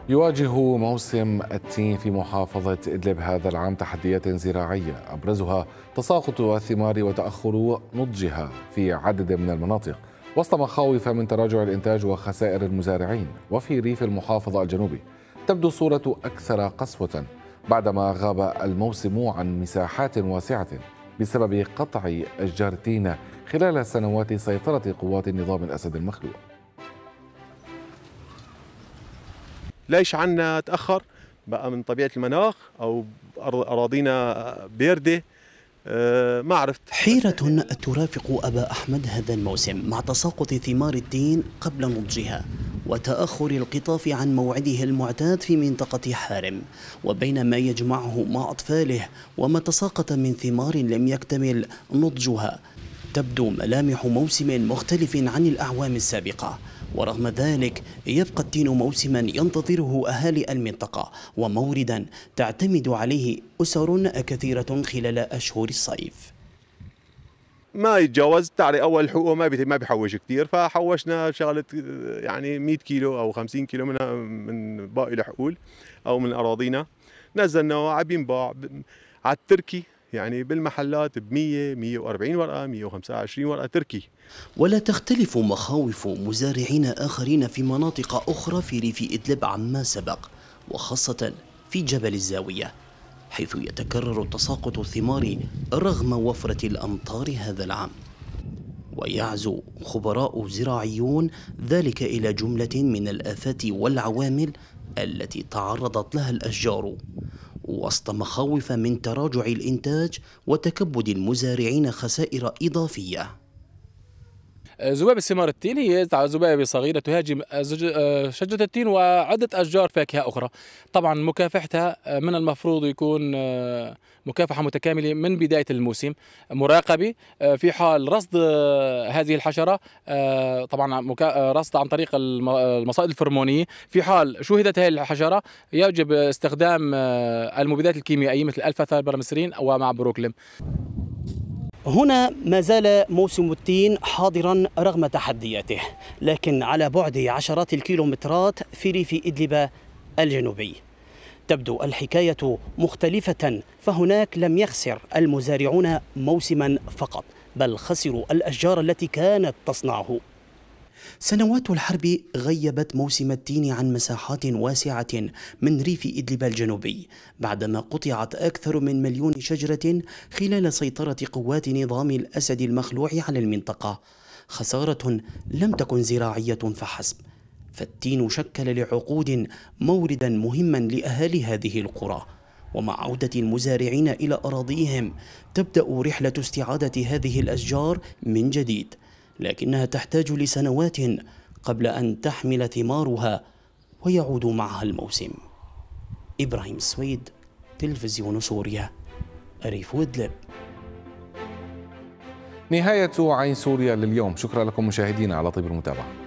يواجه موسم التين في محافظة إدلب هذا العام تحديات زراعية أبرزها تساقط الثمار وتأخر نضجها في عدد من المناطق وسط مخاوف من تراجع الإنتاج وخسائر المزارعين. وفي ريف المحافظة الجنوبي تبدو الصورة أكثر قسوة بعدما غاب الموسم عن مساحات واسعة بسبب قطع أشجار التين خلال سنوات سيطرة قوات النظام الأسد المخلوع. ليش عنا تأخر بقى من طبيعة المناخ أو أراضينا باردة؟ ما عرفت. حيرة ترافق أبا أحمد هذا الموسم مع تساقط ثمار التين قبل نضجها وتأخر القطاف عن موعده المعتاد في منطقة حارم، وبين ما يجمعه مع أطفاله وما تساقط من ثمار لم يكتمل نضجها تبدو ملامح موسم مختلف عن الأعوام السابقة. ورغم ذلك يبقى التين موسما ينتظره أهالي المنطقة وموردا تعتمد عليه أسر كثيرة خلال أشهر الصيف. ما يتجاوز تعري أول حقوق ما بيحوش كثير، فحوشنا شغلة يعني 100 كيلو أو 50 كيلو من باقي الحقول أو من أراضينا، نزلناه عم ينباع على التركي يعني بالمحلات ب 100 140 ورقة 125 ورقة تركي. ولا تختلف مخاوف مزارعين آخرين في مناطق أخرى في ريف إدلب عما سبق، وخاصة في جبل الزاوية حيث يتكرر تساقط الثمار رغم وفرة الأمطار هذا العام. ويعزو خبراء زراعيون ذلك إلى جملة من الآفات والعوامل التي تعرضت لها الأشجار وسط مخاوف من تراجع الإنتاج وتكبد المزارعين خسائر إضافية. ذباب الثمار التين هي ذبابة صغيرة تهاجم شجرة التين وعدة أشجار فاكهة أخرى. طبعا مكافحتها من المفروض يكون مكافحة متكاملة من بداية الموسم، مراقبة في حال رصد هذه الحشرة، طبعا رصد عن طريق المصائد الفرمونية. في حال شوهدت هذه الحشرة يجب استخدام المبيدات الكيميائية مثل الفا-ثالبراميثرين ومع بروكليم. هنا ما زال موسم التين حاضرا رغم تحدياته، لكن على بعد عشرات الكيلومترات في ريف إدلب الجنوبي تبدو الحكاية مختلفة، فهناك لم يخسر المزارعون موسما فقط بل خسروا الأشجار التي كانت تصنعه. سنوات الحرب غيبت موسم التين عن مساحات واسعة من ريف إدلب الجنوبي بعدما قطعت أكثر من 1,000,000 شجرة خلال سيطرة قوات نظام الأسد المخلوع على المنطقة، خسارة لم تكن زراعية فحسب، فالتين شكل لعقود موردا مهما لأهالي هذه القرى. ومع عودة المزارعين إلى أراضيهم تبدأ رحلة استعادة هذه الأشجار من جديد، لكنها تحتاج لسنوات قبل أن تحمل ثمارها ويعود معها الموسم. إبراهيم السويد، تلفزيون سوريا، ريف إدلب. نهاية عين سوريا لليوم. شكرا لكم مشاهدينا على طيب المتابعة.